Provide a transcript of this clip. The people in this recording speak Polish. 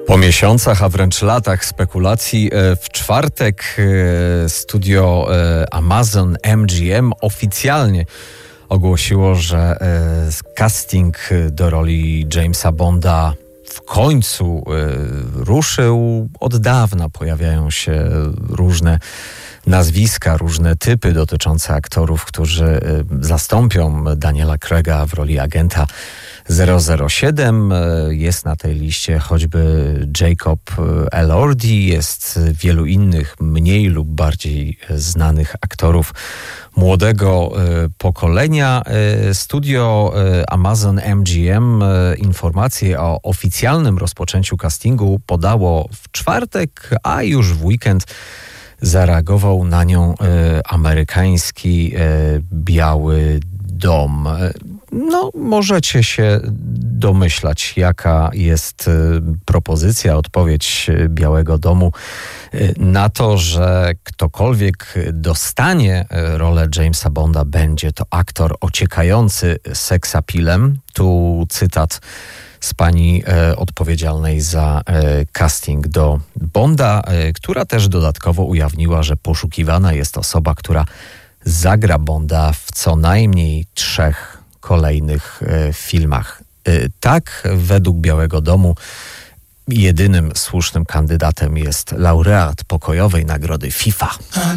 Po miesiącach, a wręcz latach spekulacji, w czwartek studio Amazon MGM oficjalnie ogłosiło, że casting do roli Jamesa Bonda w końcu ruszył. Od dawna pojawiają się różne nazwiska, różne typy dotyczące aktorów, którzy zastąpią Daniela Craiga w roli agenta 007. Jest na tej liście choćby Jacob Elordi, jest wielu innych mniej lub bardziej znanych aktorów młodego pokolenia. Studio Amazon MGM informację o oficjalnym rozpoczęciu castingu podało w czwartek, a już w weekend zareagował na nią amerykański Biały Dom. No, możecie się domyślać, jaka jest propozycja, odpowiedź Białego Domu na to, że ktokolwiek dostanie rolę Jamesa Bonda, będzie to aktor ociekający seksapilem. Tu cytat z pani odpowiedzialnej za casting do Bonda, która też dodatkowo ujawniła, że poszukiwana jest osoba, która zagra Bonda w co najmniej 3 kolejnych filmach. Tak, według Białego Domu jedynym słusznym kandydatem jest laureat pokojowej nagrody FIFA.